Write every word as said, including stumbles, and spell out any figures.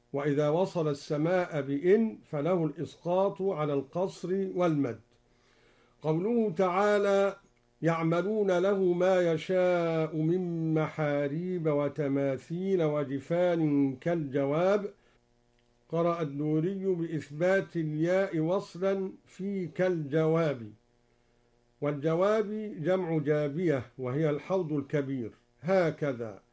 وإذا وصل السماء بإن فله الإسقاط على القصر والمد. قوله تعالى: يعملون له ما يشاء من محاريب وتماثيل وجفان كالجواب. قرأ الدوري بإثبات الياء وصلا في كالجواب. والجواب جمع جابية وهي الحوض الكبير. هكذا